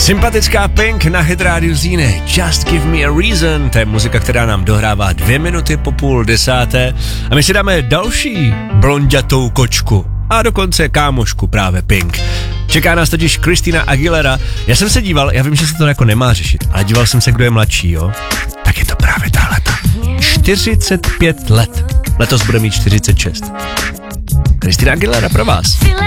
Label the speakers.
Speaker 1: Sympatická Pink na Hit Radio Zine. Just give me a reason. To je muzika, která nám dohrává 2 minuty po 9:30. A my si dáme další blonďatou kočku. A dokonce kámošku právě Pink. Čeká nás totiž Christina Aguilera. Já jsem se díval, já vím, že se to jako nemá řešit, ale díval jsem se, kdo je mladší, jo? Tak je to právě tahleta. 45 let. Letos bude mít 46. Christina Aguilera pro vás.